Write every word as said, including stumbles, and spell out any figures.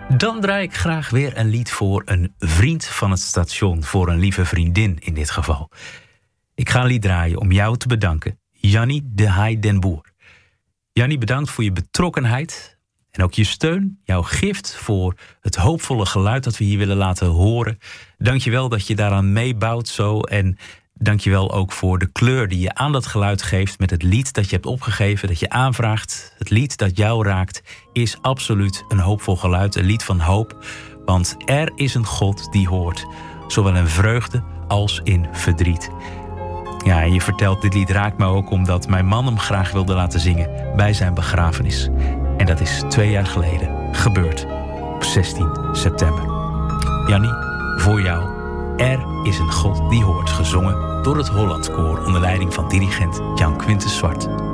Dan draai ik graag weer een lied voor een vriend van het station. Voor een lieve vriendin in dit geval. Ik ga een lied draaien om jou te bedanken. Jannie de Haai den Boer. Jannie, bedankt voor je betrokkenheid. En ook je steun, jouw gift voor het hoopvolle geluid dat we hier willen laten horen. Dank je wel dat je daaraan meebouwt zo. En dank je wel ook voor de kleur die je aan dat geluid geeft met het lied dat je hebt opgegeven, dat je aanvraagt. Het lied dat jou raakt is absoluut een hoopvol geluid, een lied van hoop. Want er is een God die hoort, zowel in vreugde als in verdriet. Ja, en je vertelt, dit lied raakt me ook omdat mijn man hem graag wilde laten zingen bij zijn begrafenis. En dat is twee jaar geleden gebeurd, op zestien september. Jannie, voor jou, er is een God die hoort, gezongen door het Hollandkoor onder leiding van dirigent Jan Quintus Zwart.